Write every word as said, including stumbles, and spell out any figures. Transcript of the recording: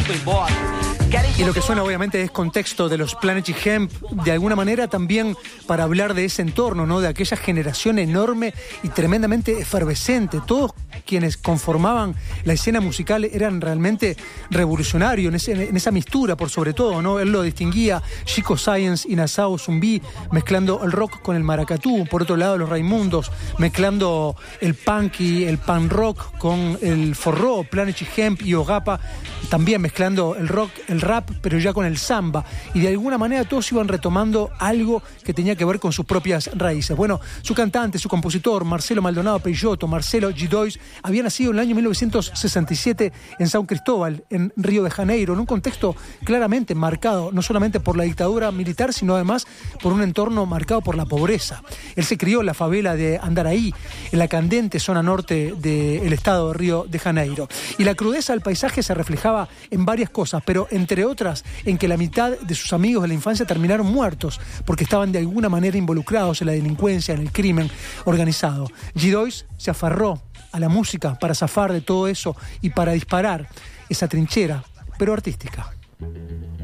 tô embora. Y lo que suena obviamente es contexto de los Planet Hemp, de alguna manera también para hablar de ese entorno, ¿no? De aquella generación enorme y tremendamente efervescente. Todos quienes conformaban la escena musical eran realmente revolucionarios en, ese, en esa mistura, por sobre todo, ¿no? Él lo distinguía, Chico Science y Nassau Zumbi, mezclando el rock con el maracatú. Por otro lado, los Raimundos, mezclando el punk y el punk rock con el forró, Planet Hemp y Ogapa, también mezclando el rock, el rap, pero ya con el samba, y de alguna manera todos iban retomando algo que tenía que ver con sus propias raíces. Bueno, su cantante, su compositor, Marcelo Maldonado Peixoto, Marcelo G. había nacido en el año mil novecientos sesenta y siete en São Cristóbal, en Río de Janeiro, en un contexto claramente marcado, no solamente por la dictadura militar, sino además por un entorno marcado por la pobreza. Él se crió en la favela de Andaraí, en la candente zona norte del estado de Río de Janeiro. Y la crudeza del paisaje se reflejaba en varias cosas, pero entre otras en que la mitad de sus amigos de la infancia terminaron muertos porque estaban de alguna manera involucrados en la delincuencia, en el crimen organizado. G. se aferró a la música para zafar de todo eso y para disparar esa trinchera, pero artística.